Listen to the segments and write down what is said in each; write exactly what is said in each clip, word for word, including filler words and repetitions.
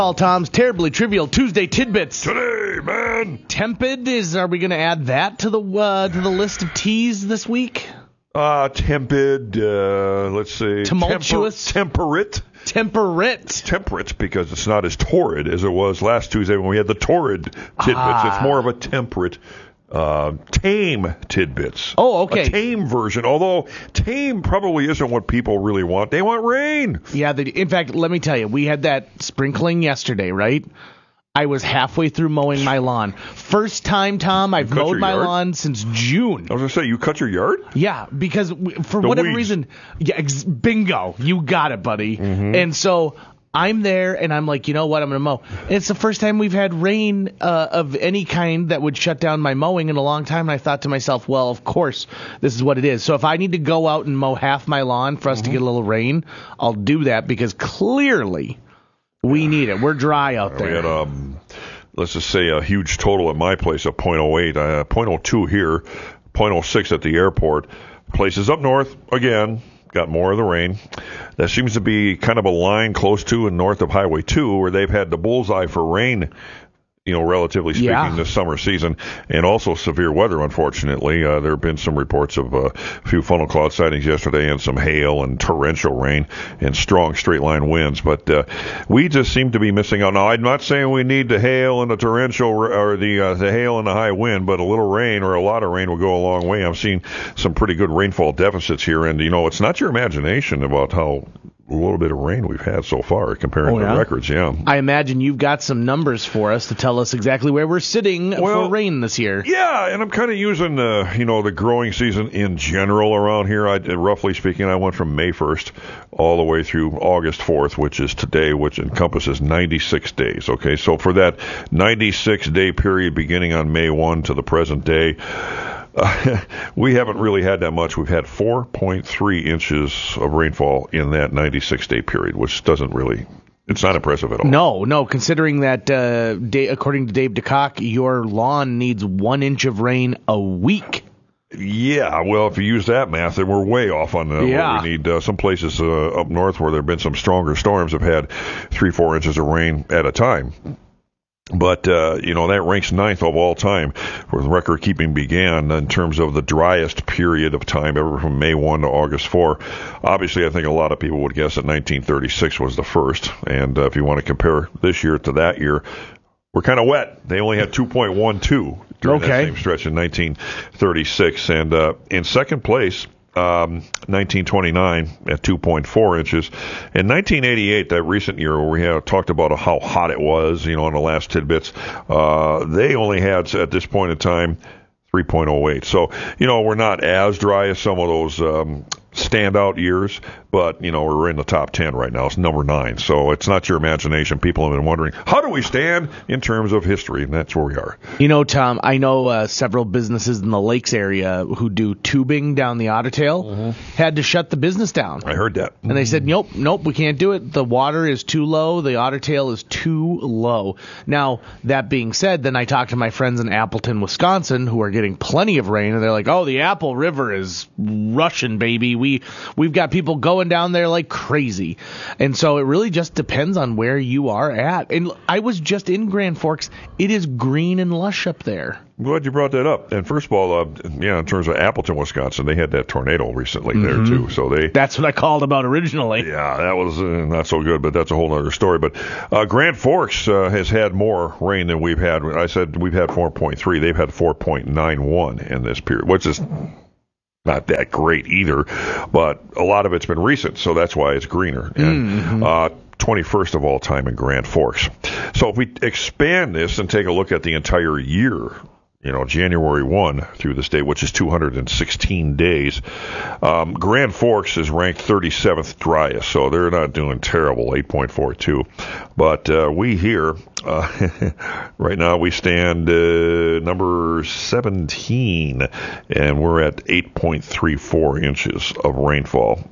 All Tom's Terribly Trivial Tuesday Tidbits. Today, man. Tepid, is, are we going to add that to the uh, to the list of T's this week? Uh, tepid, uh, let's see. Tumultuous. Temper- temperate. Temperate. Temperate, because it's not as torrid as it was last Tuesday when we had the torrid tidbits. Ah. It's more of a temperate, uh, tame tidbits. Oh, okay. A tame version, although tame probably isn't what people really want. They want rain. Yeah, they, in fact, let me tell you, we had that sprinkling yesterday, right? I was halfway through mowing my lawn. First time, Tom, I've cut mowed your my yard? lawn since June. I was going to say, you cut your yard? Yeah, because w- for The whatever weeds. reason, yeah, ex- bingo, you got it, buddy. Mm-hmm. And so I'm there, and I'm like, you know what, I'm going to mow. And it's the first time we've had rain uh, of any kind that would shut down my mowing in a long time, and I thought to myself, well, of course, this is what it is. So if I need to go out and mow half my lawn for us Mm-hmm. to get a little rain, I'll do that, because clearly we need it. We're dry out We there. had, um, let's just say, a huge total at my place of point oh eight, uh, point oh two here, point oh six at the airport. Places up north, again, got more of the rain. That seems to be kind of a line close to and north of Highway two where they've had the bullseye for rain, you know, relatively speaking, Yeah. this summer season, and also severe weather, unfortunately. Uh, there have been some reports of uh, a few funnel cloud sightings yesterday and some hail and torrential rain and strong straight-line winds, but uh, we just seem to be missing out. Now, I'm not saying we need the hail and the torrential or the, uh, the hail and the high wind, but a little rain or a lot of rain will go a long way. I'm seeing some pretty good rainfall deficits here, and, you know, it's not your imagination about how a little bit of rain we've had so far comparing Oh, to yeah? records, yeah. I imagine you've got some numbers for us to tell us exactly where we're sitting Well, for rain this year. Yeah, and I'm kind of using the, you know, the growing season in general around here. I, roughly speaking, I went from May first all the way through August fourth, which is today, which encompasses ninety-six days. Okay, so for that ninety-six day period beginning on May first to the present day, Uh, we haven't really had that much. We've had four point three inches of rainfall in that ninety-six day period, which doesn't really, it's not impressive at all. No, no, considering that, uh, da- according to Dave DeCock, your lawn needs one inch of rain a week. Yeah, well, if you use that math, then we're way off on the, Yeah. what we need. Uh, some places uh, up north where there have been some stronger storms have had three, four inches of rain at a time. But, uh, you know, that ranks ninth of all time where the record keeping began in terms of the driest period of time ever from May first to August fourth. Obviously, I think a lot of people would guess that nineteen thirty-six was the first. And uh, if you want to compare this year to that year, we're kind of wet. They only had two point one two during Okay. that same stretch in nineteen thirty-six. And uh, in second place, Um, nineteen twenty-nine at two point four inches. In nineteen eighty-eight, that recent year where we had talked about how hot it was, you know, on the last tidbits, uh, they only had, at this point in time, three point oh eight. So, you know, we're not as dry as some of those um, standout years, but, you know, we're in the top ten right now. It's number nine. So it's not your imagination. People have been wondering, how do we stand in terms of history? And that's where we are. You know, Tom, I know uh, several businesses in the Lakes area who do tubing down the Otter Tail Mm-hmm. had to shut the business down. I heard that. And they said, nope, nope, we can't do it. The water is too low. The Otter Tail is too low. Now, that being said, then I talked to my friends in Appleton, Wisconsin, who are getting plenty of rain, and they're like, oh, the Apple River is rushing, baby. We, we've got people going down there like crazy. And so it really just depends on where you are at. And I was just in Grand Forks. It is green and lush up there. I'm glad you brought that up. And first of all, uh, yeah, in terms of Appleton, Wisconsin, they had that tornado recently there too. So they, That's what I called about originally. yeah, that was uh, not so good, but that's a whole other story. But uh, Grand Forks uh, has had more rain than we've had. I said we've had four point three. They've had four point nine one in this period, which is not that great either. But a lot of it's been recent, so that's why it's greener. And, Mm-hmm. uh, twenty-first of all time in Grand Forks. So if we expand this and take a look at the entire year, you know, January first through this day, which is two hundred sixteen days, um, Grand Forks is ranked thirty-seventh driest, so they're not doing terrible, eight point four two. But uh, we here, uh, right now, we stand uh, number seventeen, and we're at eight point three four inches of rainfall.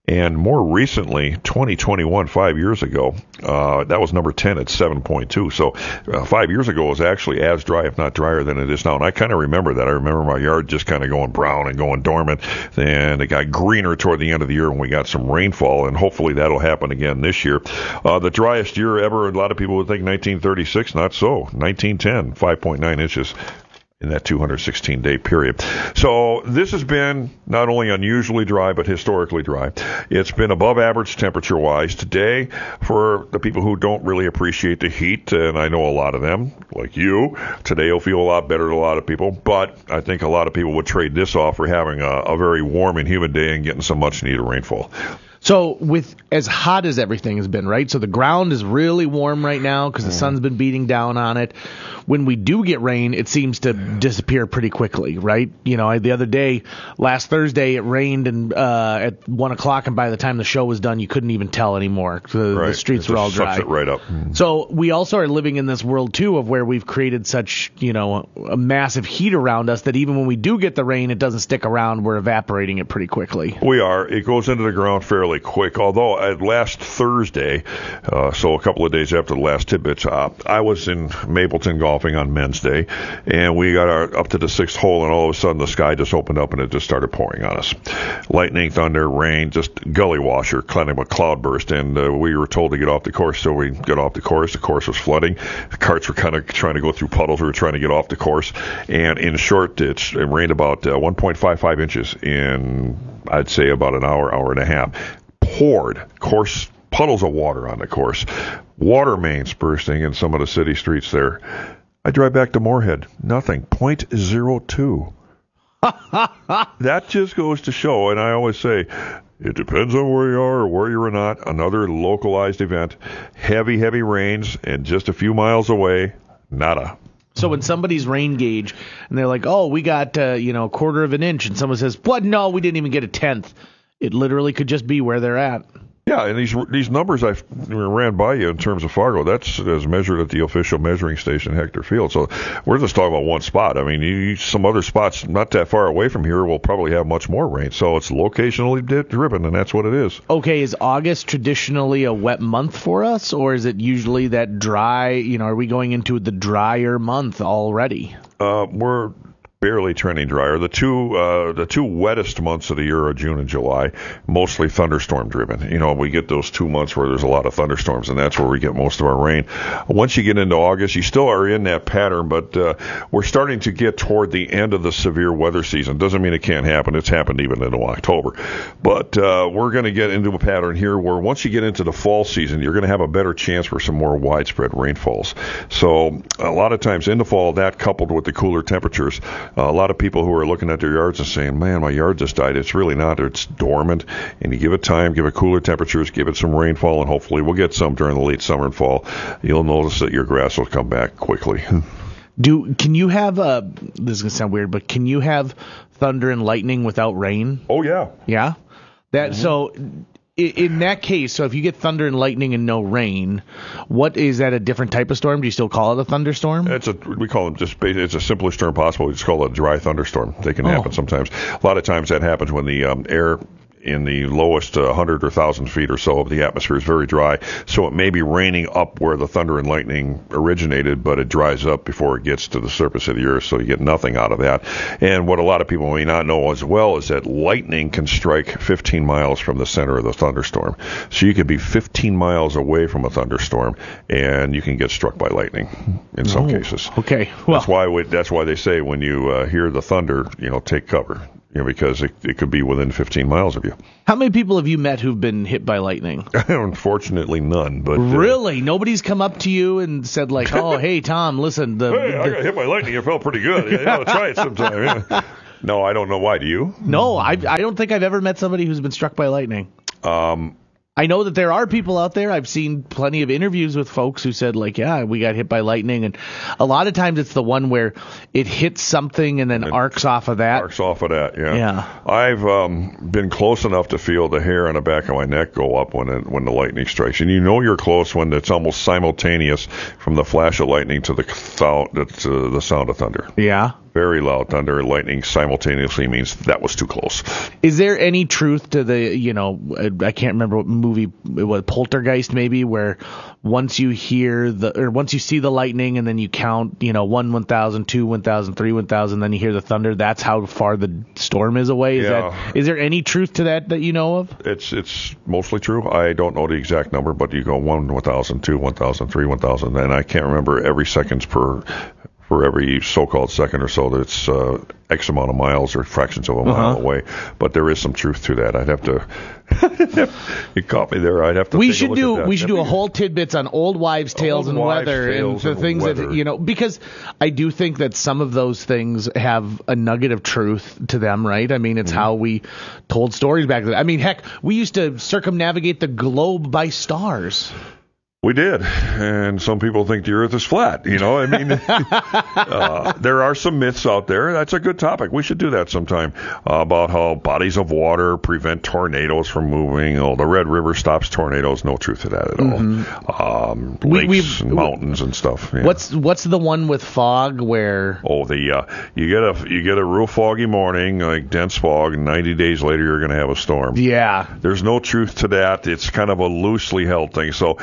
And more recently, twenty twenty-one, five years ago, uh, that was number ten at seven point two. So uh, five years ago it was actually as dry, if not drier, than it is now. And I kind of remember that. I remember my yard just kind of going brown and going dormant. And it got greener toward the end of the year when we got some rainfall. And hopefully that'll happen again this year. Uh, the driest year ever, a lot of people would think nineteen thirty-six. Not so. nineteen ten, five point nine inches. In that two hundred sixteen day period. So this has been not only unusually dry, but historically dry. It's been above average temperature wise. Today, for the people who don't really appreciate the heat, and I know a lot of them, like you, today will feel a lot better to a lot of people, but I think a lot of people would trade this off for having a, a very warm and humid day and getting some much needed rainfall. So with as hot as everything has been, right? So the ground is really warm right now because the sun's been beating down on it. When we do get rain, it seems to disappear pretty quickly, right? You know, I, the other day, last Thursday, it rained and uh, at one o'clock, and by the time the show was done, you couldn't even tell anymore. The, right. the streets it were all just dry. Sucks it right up. So we also are living in this world too of where we've created such, you know, a massive heat around us that even when we do get the rain, it doesn't stick around. We're evaporating it pretty quickly. We are. It goes into the ground fairly quick. Although uh, last Thursday, uh, so a couple of days after the last tidbits, uh, I was in Mapleton golfing on Men's Day. And we got our, up to the sixth hole, and all of a sudden the sky just opened up and it just started pouring on us. Lightning, thunder, rain, just gully washer, kind of a cloudburst. And uh, we were told to get off the course, so we got off the course. The course was flooding. The carts were kind of trying to go through puddles. We were trying to get off the course. And in short, it's, it rained about uh, one point five five inches in, I'd say, about an hour, hour and a half. Poured course, puddles of water on the course. Water mains bursting in some of the city streets there. I drive back to Moorhead. Nothing. zero point zero two. That just goes to show, and I always say, it depends on where you are or where you're not. Another localized event. Heavy, heavy rains, and just a few miles away, nada. So when somebody's rain gauge, and they're like, oh, we got, uh, you know, a quarter of an inch, and someone says, what? No, we didn't even get a tenth. It literally could just be where they're at. Yeah, and these these numbers I ran by you in terms of Fargo, that's as measured at the official measuring station, Hector Field. So we're just talking about one spot. I mean, you, some other spots not that far away from here will probably have much more rain. So it's locationally driven, and that's what it is. Okay, is August traditionally a wet month for us, or is it usually that dry, you know, are we going into the drier month already? Uh, we're barely trending drier. The two uh, the two wettest months of the year are June and July, mostly thunderstorm driven. You know, we get those two months where there's a lot of thunderstorms, and that's where we get most of our rain. Once you get into August, you still are in that pattern, but uh, we're starting to get toward the end of the severe weather season. Doesn't mean it can't happen. It's happened even into October. But uh, we're going to get into a pattern here where once you get into the fall season, you're going to have a better chance for some more widespread rainfalls. So a lot of times in the fall, that coupled with the cooler temperatures, Uh, a lot of people who are looking at their yards and saying, man, my yard just died. It's really not. It's dormant. And you give it time, give it cooler temperatures, give it some rainfall, and hopefully we'll get some during the late summer and fall. You'll notice that your grass will come back quickly. Do Can you have, uh, this is going to sound weird, but can you have thunder and lightning without rain? Oh, yeah. Yeah? That Mm-hmm. So in that case, so if you get thunder and lightning and no rain, what is that, a different type of storm? Do you still call it a thunderstorm? It's a we call them just it's a simplest term possible. We just call it a dry thunderstorm. They can Oh. happen sometimes. A lot of times that happens when the um, air in the lowest uh, one hundred or one thousand feet or so of the atmosphere is very dry. So it may be raining up where the thunder and lightning originated, but it dries up before it gets to the surface of the earth, so you get nothing out of that. And what a lot of people may not know as well is that lightning can strike fifteen miles from the center of the thunderstorm. So you could be fifteen miles away from a thunderstorm, and you can get struck by lightning in some Oh, cases. Okay. Well, That's why we, that's why they say when you uh, hear the thunder, you know, take cover. You know, because it, it could be within fifteen miles of you. how many people have you met who've been hit by lightning? Unfortunately, none. But uh, Really? Nobody's come up to you and said like, "Oh, hey Tom, listen, the, hey, I the got hit by lightning. It felt pretty good. You ought to try it sometime. Yeah. No, I don't know why. Do you? no, I I don't think I've ever met somebody who's been struck by lightning." Um, I know that there are people out there. I've seen plenty of interviews with folks who said, like, yeah, we got hit by lightning. And a lot of times it's the one where it hits something and then It arcs off of that. Arcs off of that, yeah. Yeah. I've um, been close enough to feel the hair on the back of my neck go up when it, when the lightning strikes. And you know you're close when it's almost simultaneous from the flash of lightning to the sound, to the sound of thunder. Yeah. Very loud thunder and lightning simultaneously means that was too close. Is there any truth to the, you know, I can't remember what movie it was, Poltergeist maybe, where once you hear the, or once you see the lightning and then you count, you know, one, one thousand, two, one thousand, three, one thousand, then you hear the thunder, that's how far the storm is away? Is yeah. that, is there any truth to that that you know of? It's it's mostly true. I don't know the exact number, but you go one, one thousand, two, one thousand, three, one thousand, and I can't remember every seconds per for every so-called second or so that's uh, X amount of miles or fractions of a mile uh-huh. away. But there is some truth to that. I'd have to. You caught me there. I'd have to. We take should a look do. at that. We should That'd do a be whole tidbits on old wives' tales Old and wives' weather and tales the and things weather. that you know. Because I do think that some of those things have a nugget of truth to them, right? I mean, it's mm-hmm. how we told stories back then. I mean, heck, we used to circumnavigate the globe by stars. We did, and some people think the Earth is flat. You know, I mean, uh, there are some myths out there. That's a good topic. We should do that sometime uh, about how bodies of water prevent tornadoes from moving. Oh, the Red River stops tornadoes. No truth to that at mm-hmm. all. Um, we, lakes we, and mountains and stuff. Yeah. What's what's the one with fog where? Oh, the uh, you get a you get a real foggy morning, like dense fog, and ninety days later you're going to have a storm. Yeah, there's no truth to that. It's kind of a loosely held thing. So.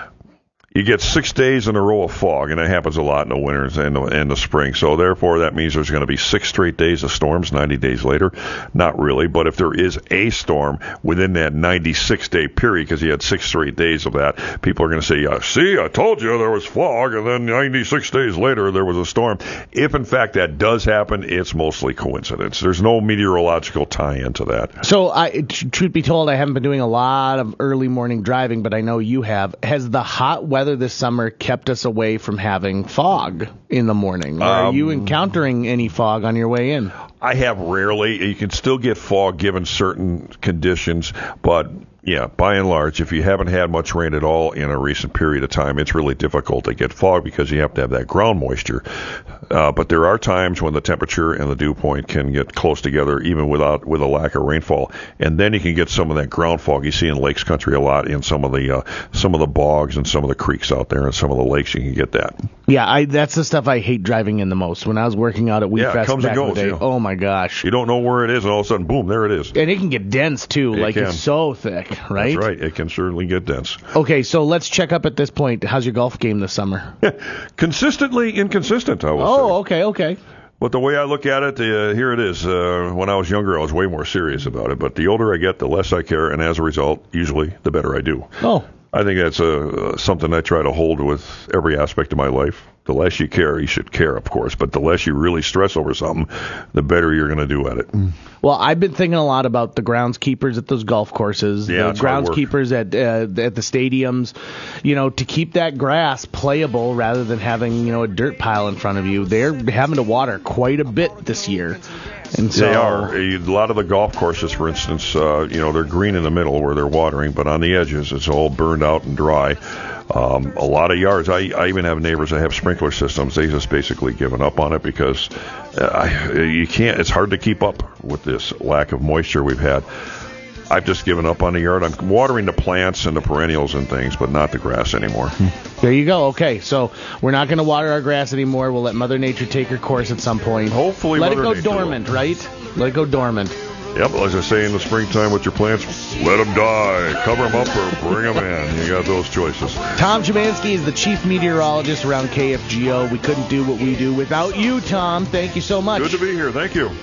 You get six days in a row of fog, and it happens a lot in the winters and the, and the spring. So therefore, that means there's going to be six straight days of storms ninety days later. Not really, but if there is a storm within that ninety-six day period, because you had six straight days of that, people are going to say, yeah, see, I told you there was fog, and then ninety-six days later there was a storm. If, in fact, that does happen, it's mostly coincidence. There's no meteorological tie-in to that. So, I, truth be told, I haven't been doing a lot of early morning driving, but I know you have. Has the hot weather this summer kept us away from having fog in the morning? Or are um, you encountering any fog on your way in? I have rarely. You can still get fog given certain conditions, but yeah, by and large, if you haven't had much rain at all in a recent period of time, it's really difficult to get fog because you have to have that ground moisture. Uh, but there are times when the temperature and the dew point can get close together, even without with a lack of rainfall, and then you can get some of that ground fog you see in Lakes Country a lot, in some of the uh, some of the bogs and some of the creeks out there, and some of the lakes. You can get that. Yeah, I, that's the stuff I hate driving in the most. When I was working out at Wheat yeah, Fest comes back and goes, in the day, you know. Oh my gosh, you don't know where it is, and all of a sudden, boom, there it is. And it can get dense too, it like can. It's so thick, right? That's right. It can certainly get dense. Okay, so let's check up at this point. How's your golf game this summer? Consistently inconsistent, I will oh, say. Oh, okay, okay. But the way I look at it, uh, here it is. Uh, when I was younger, I was way more serious about it. But the older I get, the less I care, and as a result, usually the better I do. Oh. I think that's uh, something I try to hold with every aspect of my life. The less you care, you should care, of course, but the less you really stress over something, the better you're going to do at it. Well, I've been thinking a lot about the groundskeepers at those golf courses, yeah, the groundskeepers at uh, at the stadiums, you know, to keep that grass playable rather than having, you know, a dirt pile in front of you. They're having to water quite a bit this year. And so, they are. A lot of the golf courses, for instance, uh, you know, they're green in the middle where they're watering, but on the edges it's all burned out and dry. Um, a lot of yards. I, I even have neighbors that have sprinkler systems. They just basically given up on it because uh, I, you can't. It's hard to keep up with this lack of moisture we've had. I've just given up on the yard. I'm watering the plants and the perennials and things, but not the grass anymore. There you go. Okay, so we're not going to water our grass anymore. We'll let Mother Nature take her course at some point. Hopefully, let Mother it go Nature dormant, will. right? Let it go dormant. Yep, as I say in the springtime with your plants, let them die. Cover them up or bring them in. You got those choices. Tom Szymanski is the chief meteorologist around K F G O. We couldn't do what we do without you, Tom. Thank you so much. Good to be here. Thank you.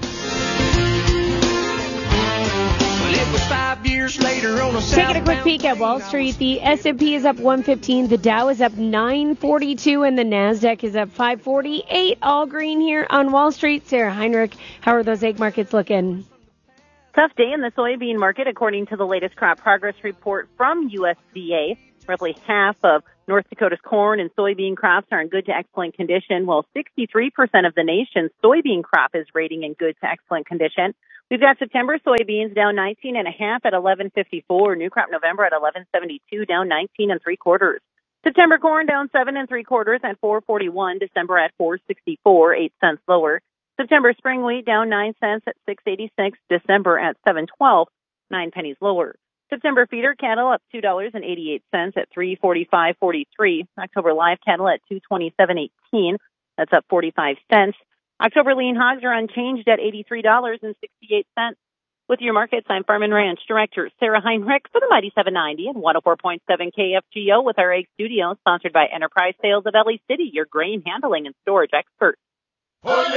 Taking a quick peek at Wall Street, the S and P is up one fifteen, the Dow is up nine forty-two, and the NASDAQ is up five forty-eight. All green here on Wall Street. Sarah Heinrich, how are those egg markets looking? Tough day in the soybean market, according to the latest crop progress report from U S D A. Roughly half of North Dakota's corn and soybean crops are in good to excellent condition, while sixty-three percent of the nation's soybean crop is rating in good to excellent condition. We've got September soybeans down nineteen and a half at eleven fifty-four. New crop November at eleven seventy-two, down nineteen and three quarters. September corn down seven and three quarters at four forty-one. December at four sixty-four, eight cents lower. September spring wheat down nine cents at six eighty-six. December at seven twelve, nine pennies lower. September feeder cattle up two dollars and eighty-eight cents at three forty-five forty-three. October live cattle at two twenty-seven eighteen. That's up forty-five cents. October lean hogs are unchanged at eighty-three dollars and sixty-eight cents. With your markets, I'm Farm and Ranch Director Sarah Heinrich for the Mighty seven ninety and one oh four point seven K F G O with our Egg Studio, sponsored by Enterprise Sales of Ellie City, your grain handling and storage expert.